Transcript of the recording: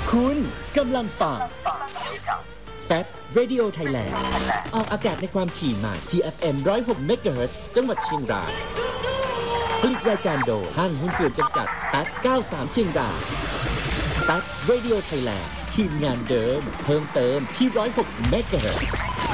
คุณกำลังฟังแฟต Radio Thailand ออกอากาศในความถี่ใหม่ TFM 106 MHz จังหวัดเชียงรายผลิตรายการโดยห้างหุ้นส่วนจำกัดแฟต93 เชียงรายแฟต Radio Thailand ทีมงานเดิมเพิ่มเติมที่106 MHz